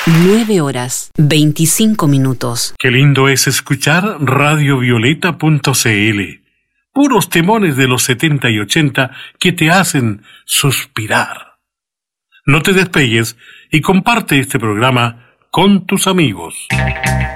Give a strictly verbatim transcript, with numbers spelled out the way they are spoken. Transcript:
nueve horas, veinticinco minutos. Qué lindo es escuchar radio violeta punto c l. Puros temones de los setenta y ochenta que te hacen suspirar. No te despegues y comparte este programa con tus amigos.